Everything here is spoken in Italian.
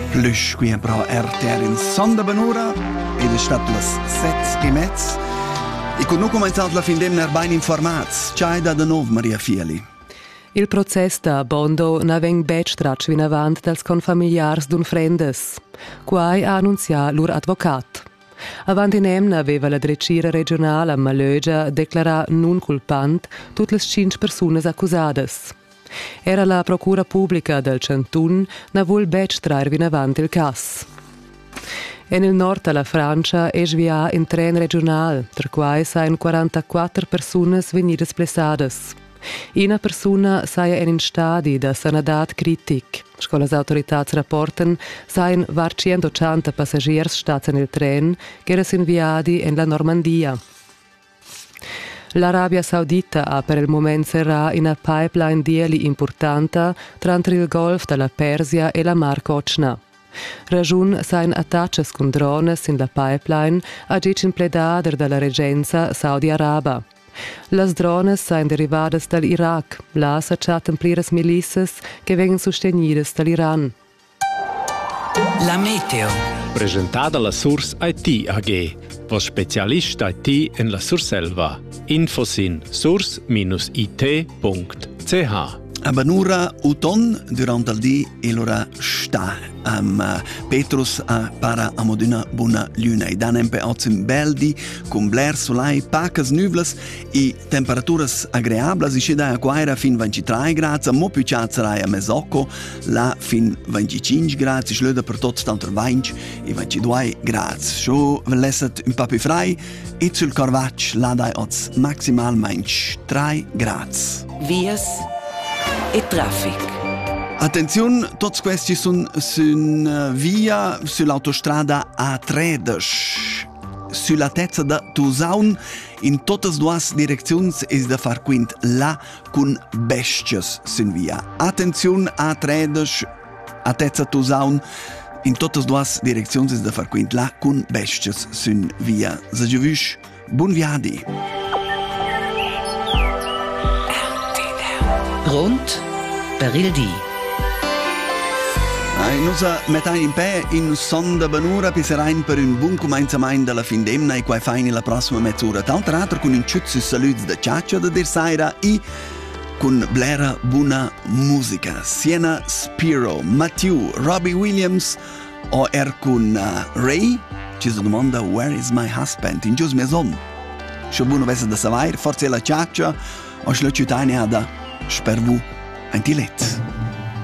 Plus qui è pro RTR in Sonda Benura ed è stato las 7:30 e con noi cominciato la fin d'emner ben informats. Ciao da nuovo Maria Fieli. Il process da Bondo na veng bec tratsch vin avant dels confamiliars d'un frendes. Quai ha annunziat lur advocat. Avant in emna aveva la drecira regionale a Malögia declarat non culpant tutte le 5 persunas accusades. Era la procura pubblica del Cantun na vul bec trair vin avant il cas. En il nord alla Francia è svia in tren regional, per quai sain 44 persunas venidas plessades. Una persona saia in stadi da sanadat critic. Scolas autoritats rapporten sain var 180 passagiers stats nel tren che eras inviadi en la Normandia. L'Arabia Saudita ha per il moment serrà una pipeline dieli importante tra il Golf della Persia e la Mar Kochna. Ragiun sain attacces con drones in la pipeline a gicin pledader dalla regenza Saudi-Araba. Las drones sain derivadas dall'Iraq, là s'acciatten pliras milices che vengono sostenidas dall'Iran. La meteo. Presentata la Source IT AG, vos specialist IT en la Surselva. Infos in source-it.ch. A Benura uton durant il dì e l'ora sta Petrus para a moduna buona luna e dan empe ozzim beldi con bler solai pacas nuvlas e temperaturas agreables e sceda a quaira fin 23 gradi mo più ciazzarai a mesocco la fin 25 gradi schlöda per tot stanter 20 e 22 gradi scho lesset un po' più frei e sul corvac la dai oz maximalmente 3 gradi Vias e traffic. Attenzione, tutti questi sono su via sull'autostrada A13. Sulla tezza da Tusaun, in tutte le due direzioni è da far quint là con bestias su via. Attenzione, A13, a tezza Tusaun, in tutte le due direzioni è da far quint là con bestias su via. Se ci vuoi, buon viadi. Rund per il dì. Noi mettiamo in pe in Sonda Benura piserein per un buon cominciamento della fin d'emna e quai faini la prossima mezz'ora. Tra l'altro con un ciuzzo saluti da Ciaccia da dir saira e con blera buona musica. Siena Spiro, Matthew, Robbie Williams o con Ray. Ci si domanda where is my husband? In gius mia son. Scho buono vesse da savair, forse la Ciaccia o schlo ciutania da spervu antilet.